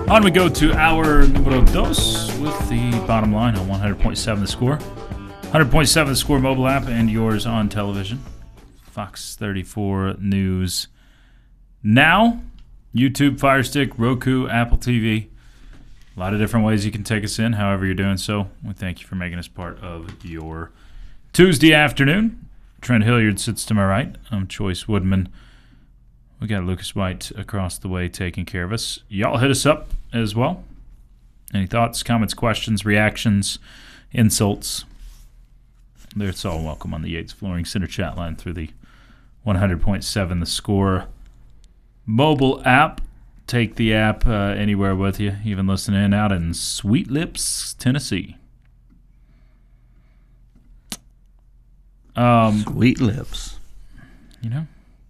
On we go to our numero dos with the bottom line on 100.7 The Score. 100.7 The Score mobile app and yours on television. Fox 34 News Now, YouTube, Fire Stick, Roku, Apple TV. A lot of different ways you can take us in, however you're doing so. We thank you for making us part of your Tuesday afternoon. Trent Hilliard sits to my right. I'm Choice Woodman. We got Lucas White across the way taking care of us. Y'all hit us up as well. Any thoughts, comments, questions, reactions, insults? It's all welcome on the Yates Flooring Center chat line through the 100.7 The Score mobile app. Take the app anywhere with you, even listening out in Sweet Lips, Tennessee. Sweet Lips. You know?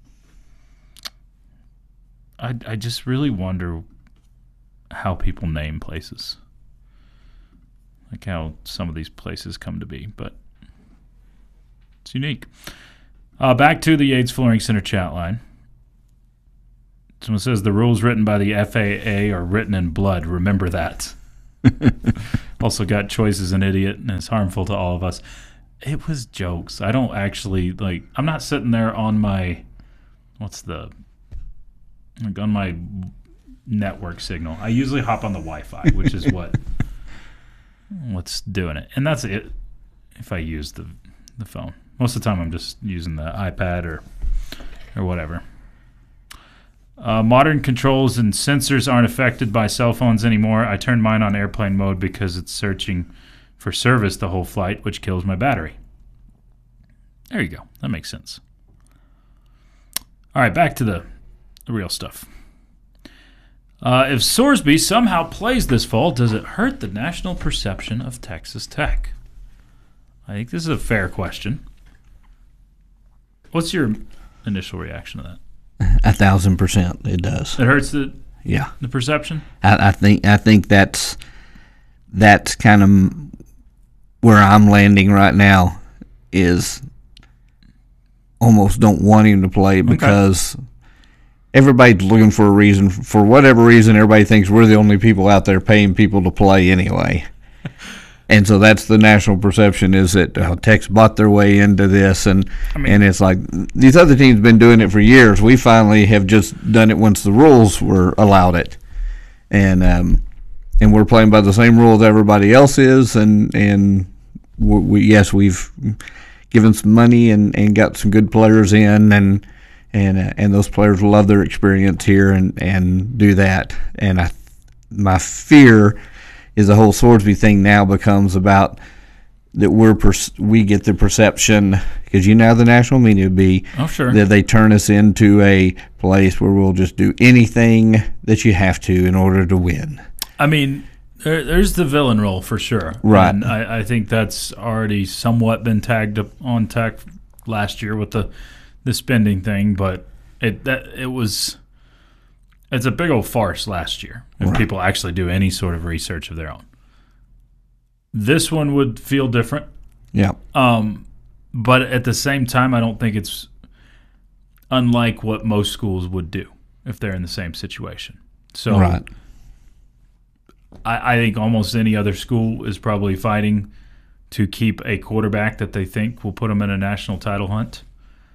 I just really wonder how people name places. Like how some of these places come to be, but it's unique. Back to the Yates Flooring Center chat line. Someone says the rules written by the FAA are written in blood. Remember that. Also got Choice as an idiot and it's harmful to all of us. It was jokes. I don't actually, I'm not sitting there on my, on my network signal. I usually hop on the Wi-Fi, which is what's doing it. And that's it if I use the phone. Most of the time I'm just using the iPad or whatever. Modern controls and sensors aren't affected by cell phones anymore. I turned mine on airplane mode because it's searching for service the whole flight, which kills my battery. There you go. That makes sense. All right, back to the real stuff. If Sorsby somehow plays this fall, does it hurt the national perception of Texas Tech? I think this is a fair question. What's your initial reaction to that? 1,000% it does. It hurts the perception? I think that's kind of where I'm landing right now, is almost don't want him to play because everybody's looking for a reason. For whatever reason, everybody thinks we're the only people out there paying people to play anyway. And so that's the national perception, is that Tech's bought their way into this, and it's like these other teams have been doing it for years. We finally have just done it once the rules were allowed it, and we're playing by the same rules everybody else is, and we've given some money and got some good players in, and those players love their experience here and do that. And my fear is the whole Sorsby thing now becomes about that we get the perception, because how the national media would be, that they turn us into a place where we'll just do anything that you have to in order to win. I mean, there's the villain role for sure. Right. And I think that's already somewhat been tagged up on Tech last year with the spending thing, but it's a big old farce last year if people actually do any sort of research of their own. This one would feel different. Yeah. But at the same time, I don't think it's unlike what most schools would do if they're in the same situation. So I think almost any other school is probably fighting to keep a quarterback that they think will put them in a national title hunt.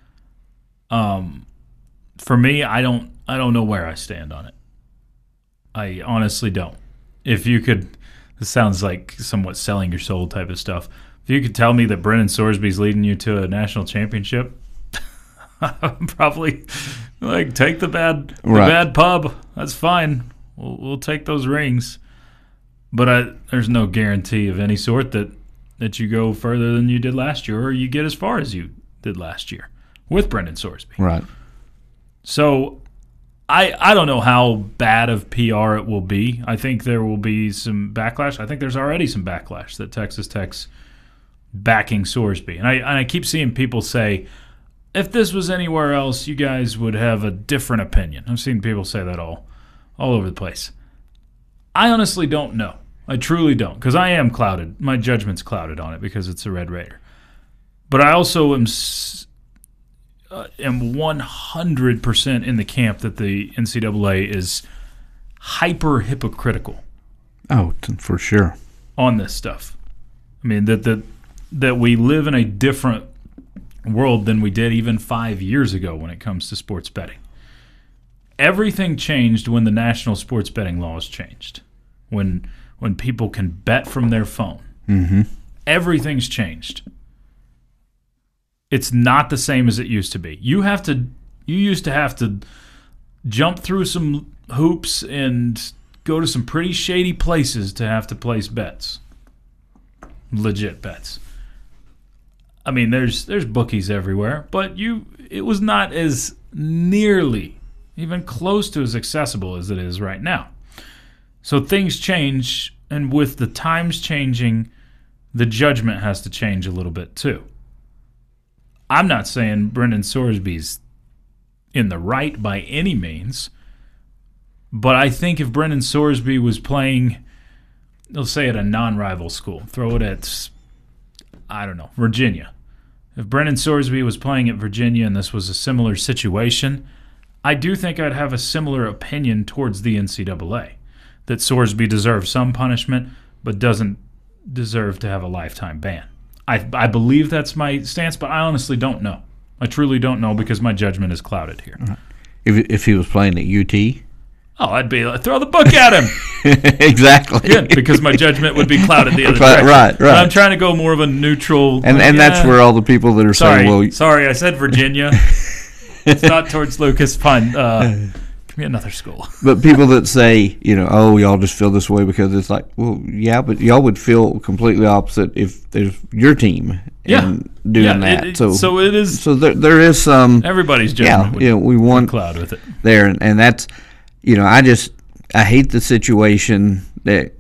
For me, I don't know where I stand on it. I honestly don't. If you could, this sounds like somewhat selling your soul type of stuff. If you could tell me that Brennan Sorsby's leading you to a national championship, I'm probably take the bad pub. That's fine. We'll take those rings. But there's no guarantee of any sort that you go further than you did last year, or you get as far as you did last year with Brennan Sorsby. Right. So I don't know how bad of PR it will be. I think there will be some backlash. I think there's already some backlash that Texas Tech's backing Sorsby. And I keep seeing people say, if this was anywhere else, you guys would have a different opinion. I've seen people say that all over the place. I honestly don't know. I truly don't, because I am clouded. My judgment's clouded on it because it's a Red Raider. But I also am 100% in the camp that the NCAA is hyper hypocritical. Oh, for sure. On this stuff. I mean, that we live in a different world than we did even 5 years ago when it comes to sports betting. Everything changed when the national sports betting laws changed. When people can bet from their phone. Mm-hmm. Everything's changed. It's not the same as it used to be. You used to have to jump through some hoops and go to some pretty shady places to have to place bets. Legit bets. I mean, there's bookies everywhere, but it was not as nearly, even close to as accessible as it is right now. So things change, and with the times changing, the judgment has to change a little bit too. I'm not saying Brendan Sorsby's in the right by any means, but I think if Brendan Sorsby was playing, let's say at a non-rival school, throw it at, I don't know, Virginia. If Brendan Sorsby was playing at Virginia and this was a similar situation, I do think I'd have a similar opinion towards the NCAA, that Sorsby deserves some punishment but doesn't deserve to have a lifetime ban. I believe that's my stance, but I honestly don't know. I truly don't know because my judgment is clouded here. Right. If he was playing at UT? Oh, I'd be like, throw the book at him. Exactly. Good, because my judgment would be clouded the other direction. Right. But I'm trying to go more of a neutral. And that's where all the people that are saying, well... Sorry, I said Virginia. It's not towards Lucas. Fine. Give me another school. But people that say, oh, y'all just feel this way because it's like, well, yeah, but y'all would feel completely opposite if there's your team doing that. So it is. So there is some. Everybody's judgment. Yeah, we want cloud with it there, and that's, I hate the situation that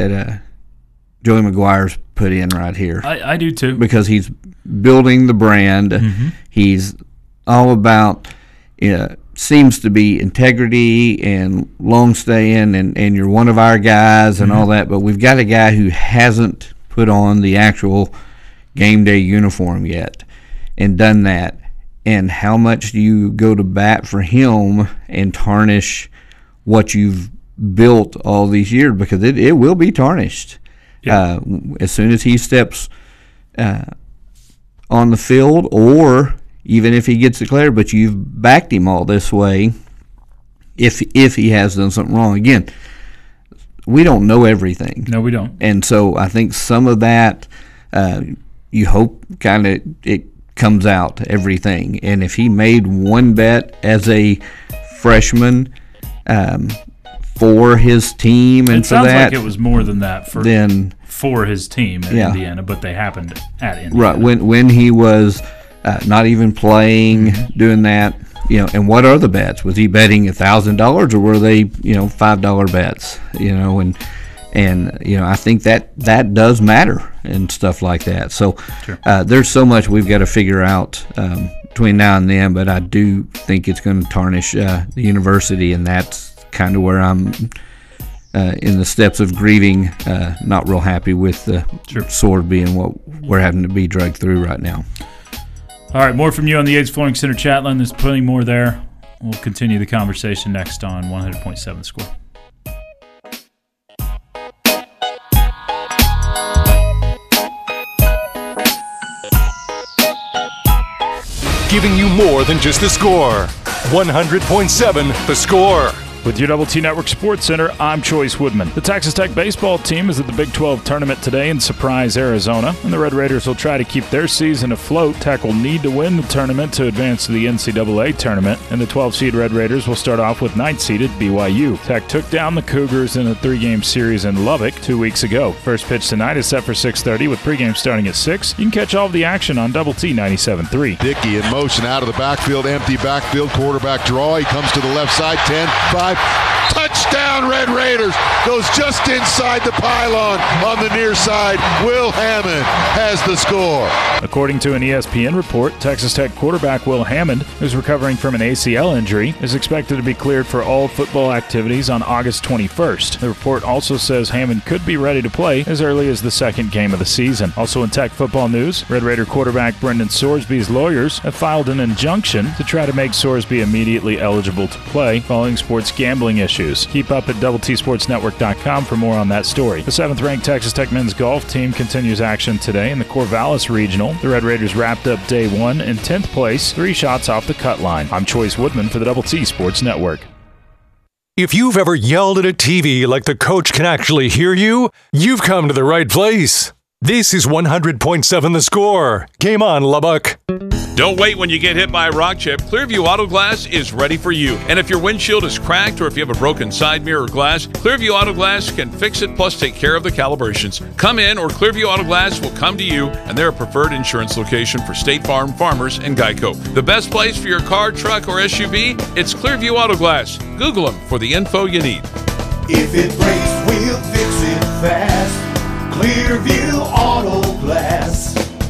Joey McGuire's put in right here. I do too, because he's building the brand. Mm-hmm. He's all about. Seems to be integrity and long staying, and you're one of our guys and all that, but we've got a guy who hasn't put on the actual game day uniform yet and done that. And how much do you go to bat for him and tarnish what you've built all these years? Because it will be tarnished. Yeah. As soon as he steps on the field, or even if he gets declared, but you've backed him all this way, if he has done something wrong. Again, we don't know everything. No, we don't. And so I think some of that, you hope kind of it comes out, everything. And if he made one bet as a freshman for his team and for that. It sounds like it was more than that for his team in Indiana, but they happened at Indiana. Right, when he was... not even playing, doing that, and what are the bets? Was he betting $1,000 or were they, $5 bets? And I think that does matter and stuff like that. So sure. There's so much we've got to figure out between now and then, but I do think it's going to tarnish the university, and that's kind of where I'm in the steps of grieving. Not real happy with the sword being what we're having to be dragged through right now. All right, more from you on the Yates Flooring Center chat line. There's plenty more there. We'll continue the conversation next on 100.7 Score. Giving you more than just the score. 100.7 The Score. With your Double T Network Sports Center, I'm Choice Woodman. The Texas Tech baseball team is at the Big 12 tournament today in Surprise, Arizona, and the Red Raiders will try to keep their season afloat. Tech will need to win the tournament to advance to the NCAA tournament, and the 12-seed Red Raiders will start off with 9th-seeded BYU. Tech took down the Cougars in a 3-game series in Lubbock 2 weeks ago. First pitch tonight is set for 6:30 with pregame starting at 6. You can catch all of the action on Double T 97.3. Dickey in motion out of the backfield, empty backfield, quarterback draw. He comes to the left side, 10, 5. Touchdown, Red Raiders. Goes just inside the pylon on the near side. Will Hammond has the score. According to an ESPN report, Texas Tech quarterback Will Hammond, who's recovering from an ACL injury, is expected to be cleared for all football activities on August 21st. The report also says Hammond could be ready to play as early as the second game of the season. Also in Tech football news, Red Raider quarterback Brendan Sorsby's lawyers have filed an injunction to try to make Sorsby immediately eligible to play following sports gambling issues. Keep up at DoubleTSportsNetwork.com for more on that story. The 7th-ranked Texas Tech men's golf team continues action today in the Corvallis Regional. The Red Raiders wrapped up day 1 in 10th place, 3 shots off the cut line. I'm Choice Woodman for the Double T Sports Network. If you've ever yelled at a TV like the coach can actually hear you, you've come to the right place. This is 100.7 The Score. Game on, Lubbock. Don't wait when you get hit by a rock chip. Clearview Auto Glass is ready for you. And if your windshield is cracked or if you have a broken side mirror glass, Clearview Auto Glass can fix it plus take care of the calibrations. Come in or Clearview Auto Glass will come to you, and they're a preferred insurance location for State Farm, Farmers, and Geico. The best place for your car, truck, or SUV? It's Clearview Auto Glass. Google them for the info you need. If it breaks, we'll fix it fast. Clearview Auto Glass.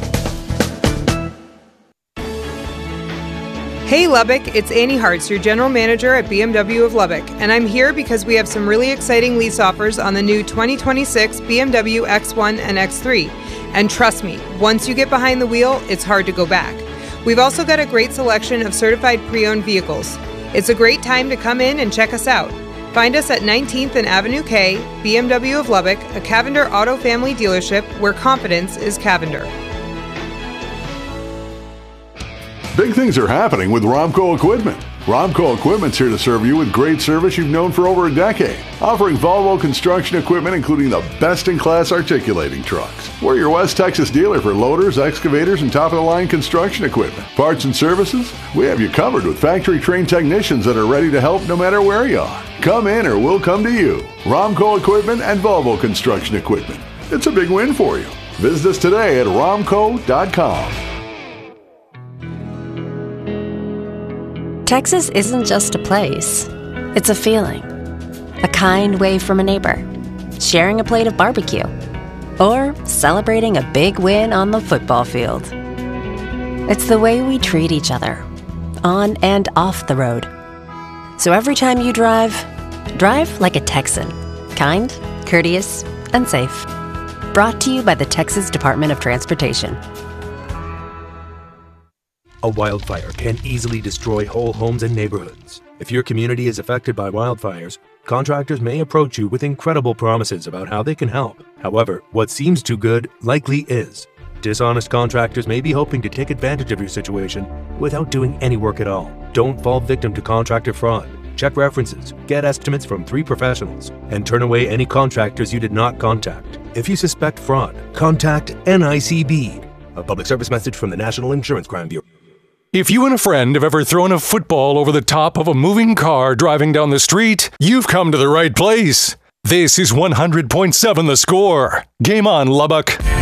Hey Lubbock, it's Annie Hartz, your General Manager at BMW of Lubbock, and I'm here because we have some really exciting lease offers on the new 2026 BMW X1 and X3. And trust me, once you get behind the wheel, it's hard to go back. We've also got a great selection of certified pre-owned vehicles. It's a great time to come in and check us out. Find us at 19th and Avenue K, BMW of Lubbock, a Cavender Auto Family dealership where confidence is Cavender. Big things are happening with Romco Equipment. Romco Equipment's here to serve you with great service you've known for over a decade, offering Volvo construction equipment including the best-in-class articulating trucks. We're your West Texas dealer for loaders, excavators, and top-of-the-line construction equipment. Parts and services? We have you covered with factory-trained technicians that are ready to help no matter where you are. Come in or we'll come to you. Romco Equipment and Volvo construction equipment. It's a big win for you. Visit us today at romco.com. Texas isn't just a place. It's a feeling. A kind wave from a neighbor, sharing a plate of barbecue, or celebrating a big win on the football field. It's the way we treat each other, on and off the road. So every time you drive like a Texan. Kind, courteous, and safe. Brought to you by the Texas Department of Transportation. A wildfire can easily destroy whole homes and neighborhoods. If your community is affected by wildfires, contractors may approach you with incredible promises about how they can help. However, what seems too good likely is. Dishonest contractors may be hoping to take advantage of your situation without doing any work at all. Don't fall victim to contractor fraud. Check references, get estimates from 3 professionals, and turn away any contractors you did not contact. If you suspect fraud, contact NICB. A public service message from the National Insurance Crime Bureau. If you and a friend have ever thrown a football over the top of a moving car driving down the street, you've come to the right place. This is 100.7 The Score. Game on, Lubbock.